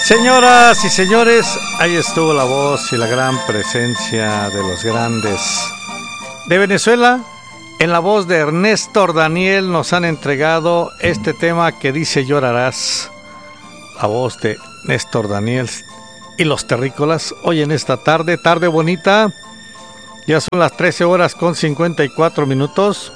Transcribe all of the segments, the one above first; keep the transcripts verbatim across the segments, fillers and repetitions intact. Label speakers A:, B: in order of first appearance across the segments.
A: Señoras y señores, ahí estuvo la voz y la gran presencia de los grandes de Venezuela. En la voz de Ernesto Daniel nos han entregado este tema que dice Llorarás. La voz de Néstor Daniel y los terrícolas. Hoy en esta tarde, tarde bonita. Ya son las trece horas con cincuenta y cuatro minutos.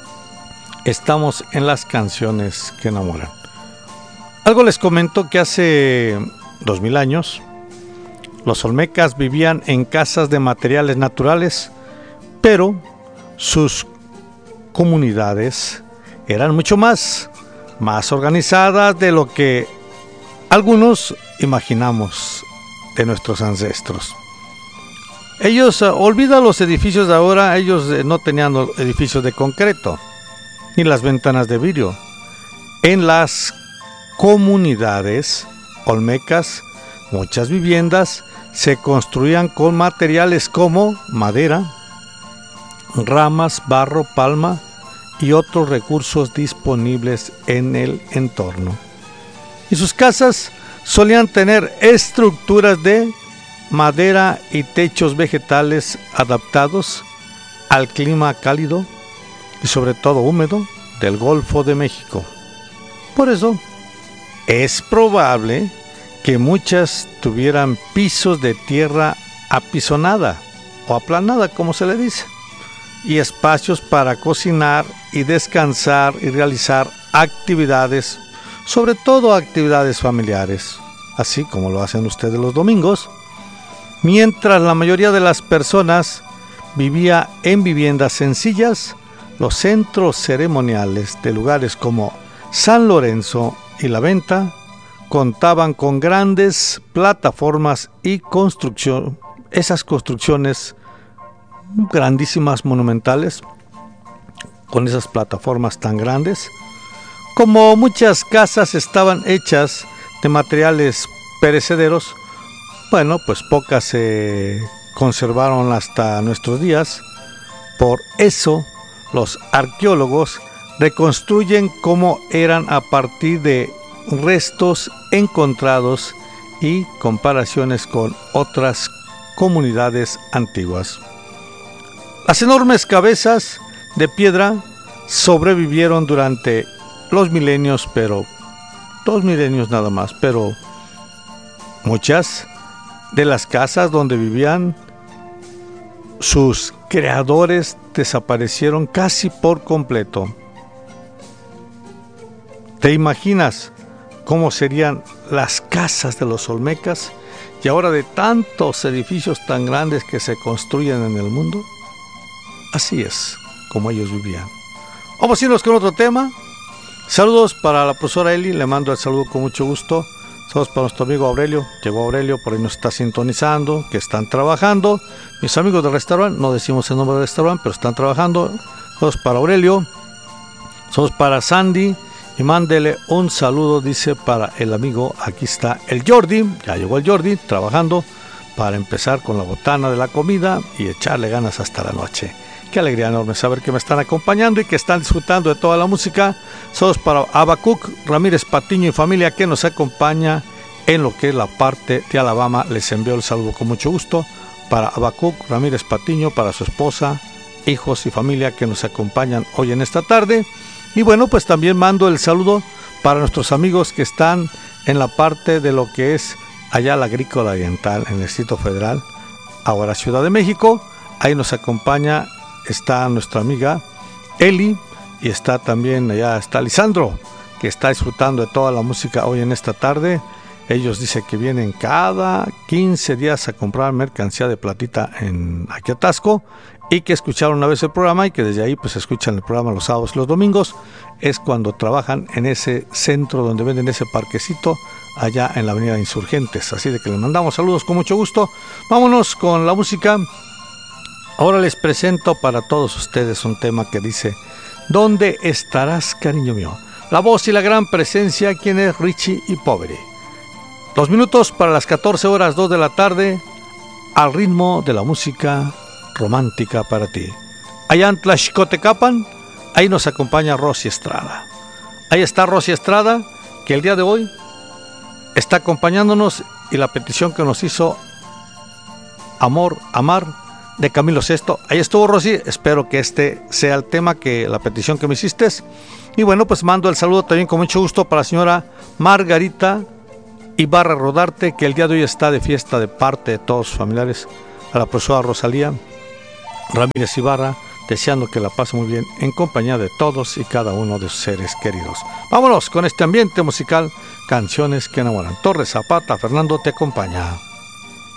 A: Estamos en las canciones que enamoran. Algo les comento que hace dos mil años los olmecas vivían en casas de materiales naturales, pero sus comunidades eran mucho más, más organizadas de lo que algunos imaginamos de nuestros ancestros. Ellos, uh, olvidan los edificios de ahora, ellos eh, no tenían edificios de concreto, ni las ventanas de vidrio. En las comunidades olmecas, muchas viviendas se construían con materiales como madera, ramas, barro, palma y otros recursos disponibles en el entorno. Y sus casas solían tener estructuras de madera y techos vegetales adaptados al clima cálido y sobre todo húmedo del Golfo de México. Por eso, es probable que muchas tuvieran pisos de tierra apisonada o aplanada, como se le dice, y espacios para cocinar y descansar y realizar actividades, sobre todo actividades familiares, así como lo hacen ustedes los domingos, mientras la mayoría de las personas vivía en viviendas sencillas. Los centros ceremoniales de lugares como San Lorenzo y La Venta contaban con grandes plataformas y construcción, esas construcciones grandísimas, monumentales, con esas plataformas tan grandes. Como muchas casas estaban hechas de materiales perecederos, bueno, pues pocas se conservaron hasta nuestros días. Por eso los arqueólogos reconstruyen cómo eran a partir de restos encontrados y comparaciones con otras comunidades antiguas. Las enormes cabezas de piedra sobrevivieron durante los milenios, pero dos milenios nada más, pero muchas de las casas donde vivían sus creadores desaparecieron casi por completo. ¿Te imaginas cómo serían las casas de los olmecas y ahora de tantos edificios tan grandes que se construyen en el mundo? Así es como ellos vivían. Vamos a irnos con otro tema. Saludos para la profesora Eli, le mando el saludo con mucho gusto. Saludos para nuestro amigo Aurelio, llegó Aurelio, por ahí nos está sintonizando, que están trabajando. Mis amigos del restaurante, no decimos el nombre del restaurante, pero están trabajando. Saludos para Aurelio, saludos para Sandy, y mándele un saludo, dice, para el amigo, aquí está el Jordi, ya llegó el Jordi, trabajando para empezar con la botana de la comida y echarle ganas hasta la noche. Qué alegría enorme saber que me están acompañando y que están disfrutando de toda la música. Saludos para Abacuc Ramírez Patiño y familia que nos acompaña en lo que es la parte de Alabama. Les envío el saludo con mucho gusto para Abacuc Ramírez Patiño, para su esposa, hijos y familia que nos acompañan hoy en esta tarde. Y bueno, pues también mando el saludo para nuestros amigos que están en la parte de lo que es allá la Agrícola Oriental en el Distrito Federal, ahora Ciudad de México. Ahí nos acompaña, está nuestra amiga Eli, y está también allá está Lisandro, que está disfrutando de toda la música hoy en esta tarde. Ellos dicen que vienen cada quince días a comprar mercancía de platita en aquí Atasco, y que escucharon una vez el programa y que desde ahí pues escuchan el programa los sábados y los domingos. Es cuando trabajan en ese centro donde venden ese parquecito allá en la avenida Insurgentes. Así de que les mandamos saludos con mucho gusto. Vámonos con la música. Ahora les presento para todos ustedes un tema que dice: ¿Dónde estarás, cariño mío? La voz y la gran presencia, quien es Richie y Pobre. Dos minutos para las catorce horas, dos de la tarde, al ritmo de la música romántica para ti. Allá en Tlaxcotecapan, ahí nos acompaña Rosy Estrada. Ahí está Rosy Estrada, que el día de hoy está acompañándonos y la petición que nos hizo Amor, Amar de Camilo Sesto. Ahí estuvo, Rosy. Espero que este sea el tema, que la petición que me hiciste. Y bueno, pues mando el saludo también con mucho gusto para la señora Margarita Ibarra Rodarte, que el día de hoy está de fiesta de parte de todos sus familiares, a la profesora Rosalía Ramírez Ibarra, deseando que la pase muy bien en compañía de todos y cada uno de sus seres queridos. Vámonos con este ambiente musical, canciones que enamoran. Torres Zapata, Fernando te acompaña.